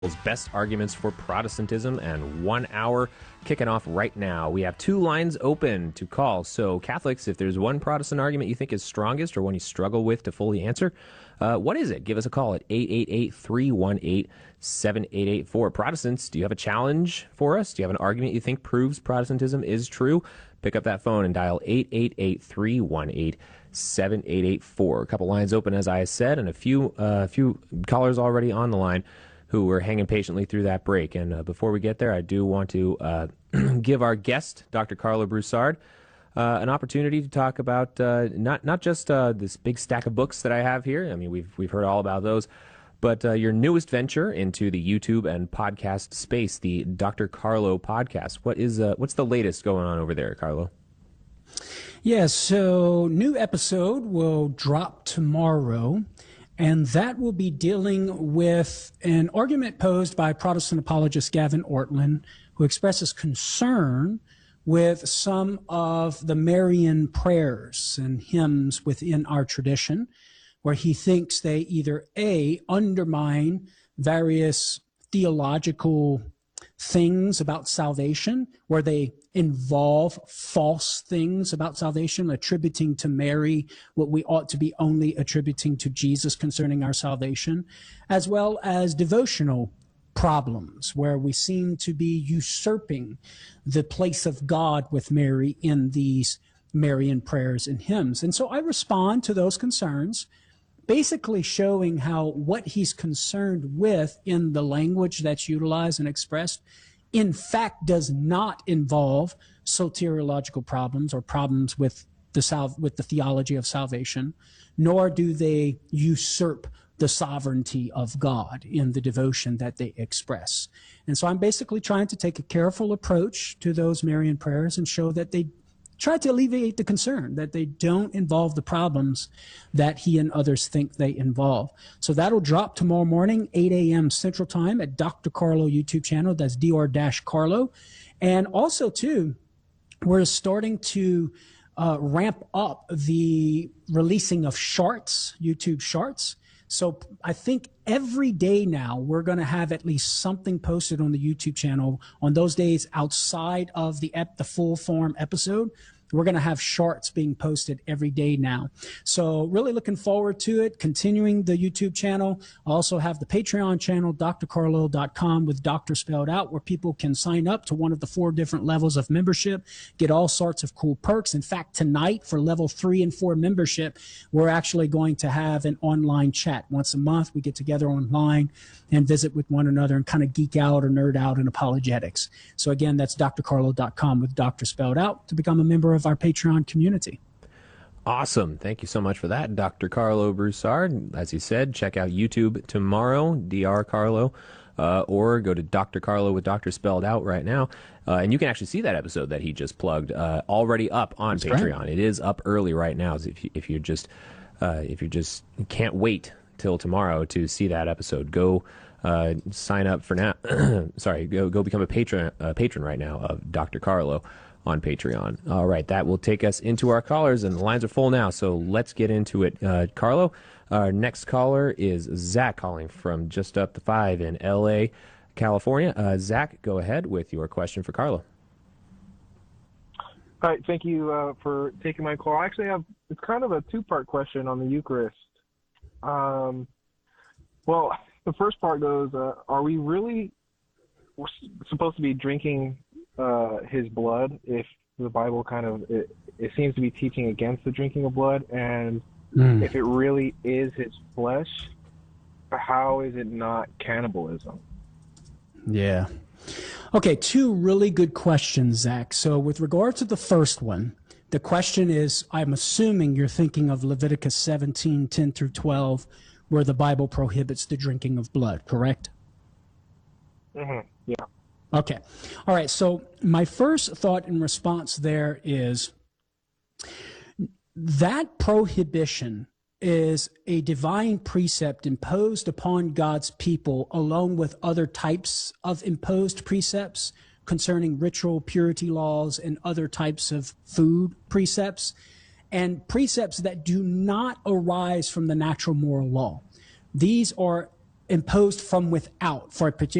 Best arguments for Protestantism, and 1 hour kicking off right now. We have 2 lines open to call. So, Catholics, if there's one Protestant argument you think is strongest or one you struggle with to fully answer, what is it? Give us a call at 888-318-7884. Protestants, do you have a challenge for us? Do you have an argument you think proves Protestantism is true? Pick up that phone and dial 888-318-7884. A couple lines open, as I said, and a few callers already on the line who were hanging patiently through that break. And before we get there, I do want to give our guest, Dr. Carlo Broussard, an opportunity to talk about not just this big stack of books that I have here. I mean, we've heard all about those, but your newest venture into the YouTube and podcast space, the Dr. Carlo podcast. What's the latest going on over there, Carlo? Yeah, so new episode will drop tomorrow. And that will be dealing with an argument posed by Protestant apologist Gavin Ortlund, who expresses concern with some of the Marian prayers and hymns within our tradition, where he thinks they either A, undermine various theological things about salvation, where they involve false things about salvation, attributing to Mary what we ought to be only attributing to Jesus concerning our salvation, as well as devotional problems, where we seem to be usurping the place of God with Mary in these Marian prayers and hymns. And so I respond to those concerns, basically showing how what he's concerned with in the language that's utilized and expressed, in fact, does not involve soteriological problems or problems with the theology of salvation, nor do they usurp the sovereignty of God in the devotion that they express. And so I'm basically trying to take a careful approach to those Marian prayers and show that they try to alleviate the concern, that they don't involve the problems that he and others think they involve. So that'll drop tomorrow morning, 8 a.m. Central Time at Dr. Carlo YouTube channel. That's Dr.Carlo. And also, too, we're starting to ramp up the releasing of shorts, YouTube shorts. So I think every day now we're going to have at least something posted on the YouTube channel. On those days outside of the full form episode, we're going to have shorts being posted every day now. So really looking forward to it, continuing the YouTube channel. I also have the Patreon channel, drcarlo.com with doctor spelled out, where people can sign up to one of the 4 different levels of membership, get all sorts of cool perks. In fact, tonight for level 3 and 4 membership, we're actually going to have an online chat. Once a month, we get together online and visit with one another and kind of geek out or nerd out in apologetics. So again, that's drcarlo.com with doctor spelled out to become a member of our Patreon community. Awesome. Thank you so much for that, Dr. Carlo Broussard. As you said, check out YouTube tomorrow, Dr. Carlo, or go to Dr. Carlo with Doctor spelled out right now. And you can actually see that episode that he just plugged already up on That's Patreon. right. It is up early right now. So if you just can't wait till tomorrow to see that episode, go sign up for now. Sorry, go become a patron right now of Dr. Carlo on Patreon. All right, that will take us into our callers, and the lines are full now, so let's get into it. Carlo, our next caller is Zach calling from just up the 5 in L.A., California. Zach, go ahead with your question for Carlo. All right, thank you for taking my call. I actually it's kind of a 2-part question on the Eucharist. Well, the first part goes, are we really supposed to be drinking his blood if the Bible it seems to be teaching against the drinking of blood? And if it really is his flesh, how is it not cannibalism? Yeah. Okay, 2 really good questions, Zach. So with regard to the first one, the question is, I'm assuming you're thinking of Leviticus 17, 10 through 12, where the Bible prohibits the drinking of blood, correct? Mm-hmm. Yeah. Okay. All right. So my first thought in response there is that prohibition is a divine precept imposed upon God's people, along with other types of imposed precepts concerning ritual purity laws and other types of food precepts, and precepts that do not arise from the natural moral law. These are imposed from without for a particular